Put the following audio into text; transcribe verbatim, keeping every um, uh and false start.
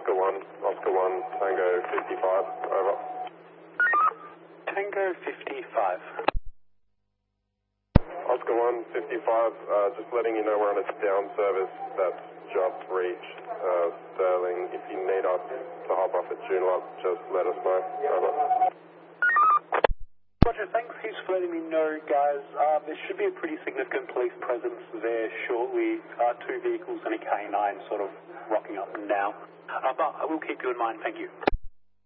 Oscar one, Oscar one, Tango fifty-five, over. Tango fifty-five. Oscar one, fifty-five, uh, just letting you know we're on a down service that's just reached uh, Sterling. If you need us to hop off at Joondalup, just let us know, over. Roger, thanks. He's letting me know, guys. Uh, there should be a pretty significant police presence there shortly. Uh, two vehicles and a K nine sort of rocking up and down. Uh, but I will keep you in mind. Thank you.